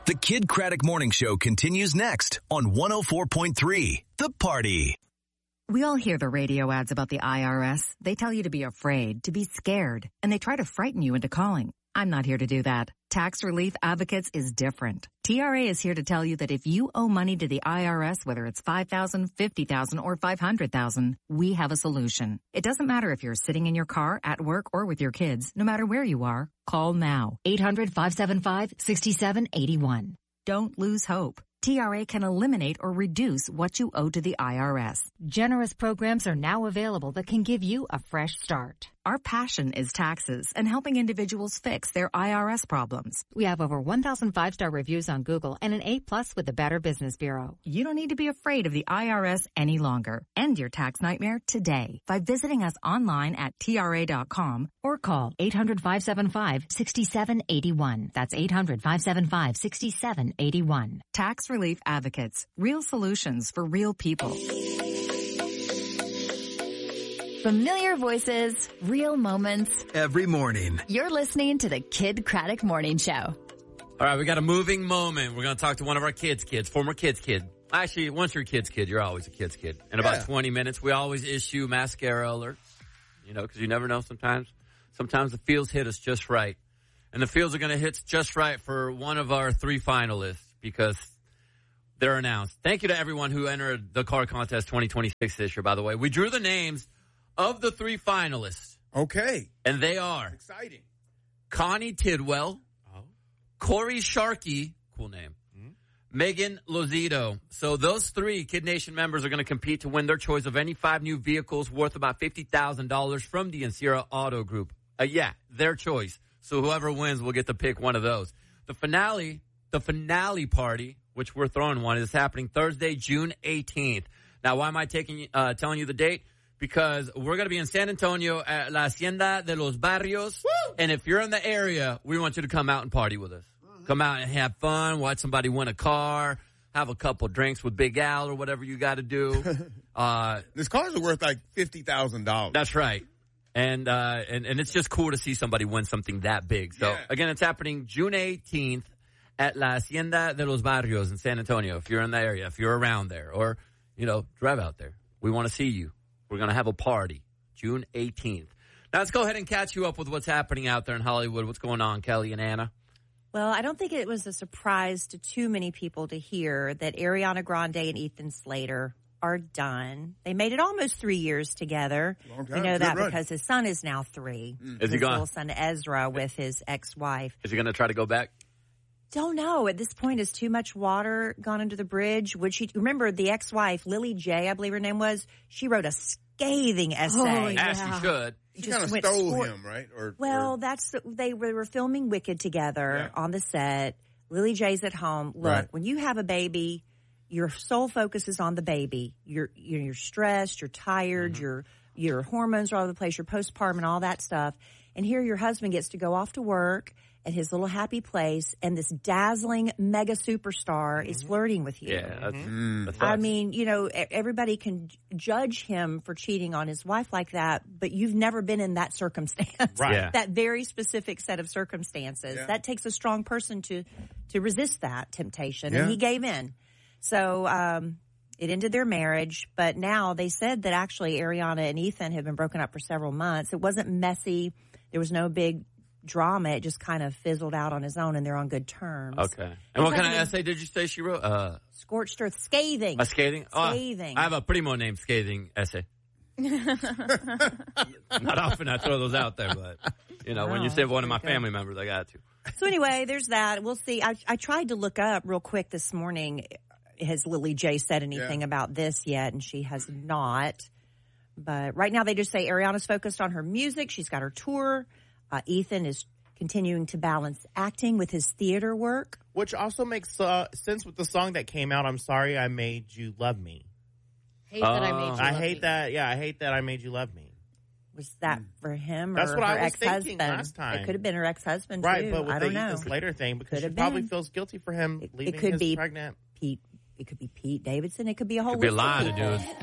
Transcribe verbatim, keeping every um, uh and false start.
The Kid Craddock Morning Show continues next on one oh four point three, The Party. We all hear the radio ads about the I R S. They tell you to be afraid, to be scared, and they try to frighten you into calling. I'm not here to do that. Tax Relief Advocates is different. T R A is here to tell you that if you owe money to the I R S, whether it's five thousand dollars, fifty thousand dollars, or five hundred thousand dollars, we have a solution. It doesn't matter if you're sitting in your car, at work, or with your kids. No matter where you are, call now. eight hundred, five seven five, six seven eight one. Don't lose hope. T R A can eliminate or reduce what you owe to the I R S. Generous programs are now available that can give you a fresh start. Our passion is taxes and helping individuals fix their I R S problems. We have over one thousand five-star reviews on Google and an A plus with the Better Business Bureau. You don't need to be afraid of the I R S any longer. End your tax nightmare today by visiting us online at T R A dot com or call eight hundred, five seven five, six seven eight one. That's eight hundred, five seven five, six seven eight one. Tax Relief Advocates. Real solutions for real people. Familiar voices, real moments. Every morning. You're listening to the Kid Craddock Morning Show. All right, we got a moving moment. We're going to talk to one of our kids' kids, former kids' kid. Actually, once you're a kid's kid, you're always a kid's kid. In about yeah. twenty minutes, we always issue mascara alerts, you know, because you never know sometimes. Sometimes the feels hit us just right. And the feels are going to hit just right for one of our three finalists because they're announced. Thank you to everyone who entered the car contest twenty twenty-six this year, by the way. We drew the names of the three finalists. Okay. And they are exciting. Connie Tidwell, oh. Corey Sharkey, cool name, mm-hmm. Megan Lozito. So those three Kid Nation members are going to compete to win their choice of any five new vehicles worth about fifty thousand dollars from the Ancira Auto Group. Uh, yeah, their choice. So whoever wins will get to pick one of those. The finale, the finale party, which we're throwing one, is happening Thursday, June eighteenth. Now, why am I taking, uh, telling you the date? Because we're going to be in San Antonio at La Hacienda de los Barrios. Woo! And if you're in the area, we want you to come out and party with us. Uh-huh. Come out and have fun, watch somebody win a car, have a couple drinks with Big Al or whatever you got to do. uh, These cars are worth like fifty thousand dollars. That's right. And, uh, and, and it's just cool to see somebody win something that big. So, yeah. Again, it's happening June eighteenth at La Hacienda de los Barrios in San Antonio. If you're in the area, if you're around there, or, you know, drive out there. We want to see you. We're going to have a party, June eighteenth. Now, let's go ahead and catch you up with what's happening out there in Hollywood. What's going on, Kelly and Anna? Well, I don't think it was a surprise to too many people to hear that Ariana Grande and Ethan Slater are done. They made it almost three years together. Long time. We know Good that run. because his son is now three. Mm. Is his he gone? little son Ezra with his ex-wife. Is he going to try to go back? Don't know. At this point, is too much water gone into the bridge? Would she remember the ex-wife, Lily J, I believe her name was? She wrote a scathing essay. Oh, yeah. As she should. She kind of stole sport. him, right? Or well, or... that's the, they were filming Wicked together yeah. on the set. Lily J's at home. Look, right. when you have a baby, your sole focus is on the baby. You're you're, you're stressed. You're tired. Mm-hmm. Your your hormones are all over the place. Your postpartum and all that stuff. And here, your husband gets to go off to work at his little happy place, and this dazzling mega superstar mm-hmm. is flirting with you. Yeah, that's, mm-hmm. that's I mean, you know, everybody can judge him for cheating on his wife like that, but you've never been in that circumstance, right? Yeah. That very specific set of circumstances. Yeah. That takes a strong person to to resist that temptation, yeah. and he gave in. So um, it ended their marriage, but now they said that actually Ariana and Ethan have been broken up for several months. It wasn't messy. There was no big drama. It just kind of fizzled out on his own, and they're on good terms. Okay. And, and what kind of essay did you say she wrote? Uh, Scorched earth. Scathing. A scathing? Scathing. Oh, I have a primo named Scathing essay. Not often I throw those out there, but, you know, oh, when you say one of my good. family members, I got to. So anyway, there's that. We'll see. I, I tried to look up real quick this morning. Has Lily J said anything yeah. about this yet? And she has not. But right now they just say Ariana's focused on her music. She's got her tour. Uh, Ethan is continuing to balance acting with his theater work. Which also makes uh, sense with the song that came out, I'm Sorry I Made You Love Me. Hate that I made you I love hate me. that. Yeah, I hate that I made you love me. Was that for him or That's what her I was ex-husband? thinking last time. It could have been her ex-husband, right, too. but with I the don't know. Ethan Slater thing, because Could she have probably been. feels guilty for him It, leaving it could his be pregnant. Pete. It could be Pete Davidson. It could be a whole Could be a list of lie to people. do it.